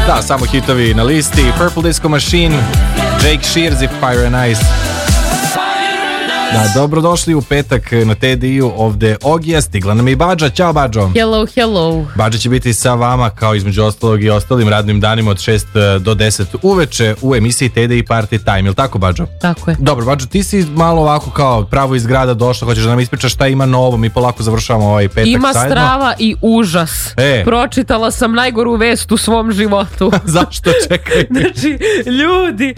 Da, samo hitovi na listi. Purple Disco Machine, Jake Shears i Fire and Ice. Da, dobrodošli u petak na TDI-u, ovde Ogija, stigla nam i Badža. Ćao Badžo. Hello, hello. Badža će biti sa vama kao između ostalog i ostalim radnim danima od 6 do 10 uveče u emisiji TDI Party Time, ili tako Badžo? Tako je. Dobro Badžo, ti si malo ovako kao pravo iz grada došla, hoćeš da nam ispričaš šta ima novo, mi polako završavamo ovaj petak ima zajedno. strava i užas. Pročitala sam najgoru vest u svom životu. Zašto? Čekaj. Znači, ljudi,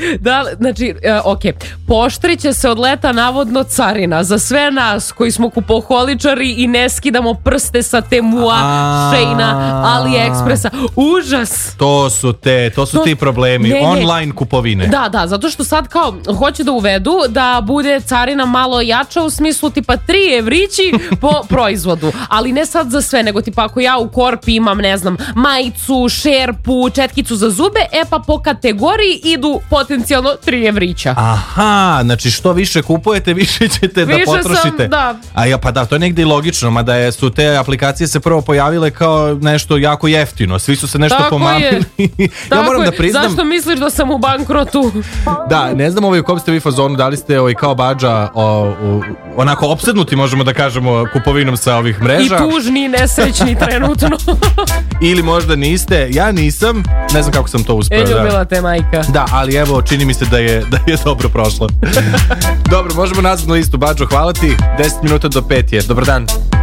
poštrit će se od leta navodno carina za sve nas koji smo kupoholičari i ne skidamo prste sa Temua, Sheina, AliExpressa. Užas. To su ti problemi, online kupovine. Da, zato što sad kao hoće da uvedu da bude carina malo jača u smislu tipa 3 evrići po proizvodu, ali ne sad za sve, nego tipa ako ja u korpi imam, ne znam, majicu, šerpu, četkicu za zube, pa po kategoriji idu potencijalno 3 evrića. Aha, znači što više kupujete, više ćete da potrošite. Pa da, to je negdje i logično, mada su te aplikacije se prvo pojavile kao nešto jako jeftino, svi su se nešto pomamili. Ja moram da priznam. Zašto misliš da sam u bankrotu? Da, ne znam u kom ste vi fazonu, da li ste kao Badža onako opsednuti, možemo da kažemo, kupovinom sa ovih mreža. I tužni i nesrećni trenutno. Ili možda niste, ja nisam, ne znam kako sam to uspeo. Ljubila te majka. Da, ali evo, čini mi se da je dobro prošlo. Dobro, možemo nazvat na listu. Badžo, hvala ti, 10 minuta do 5 je. Dobar dan.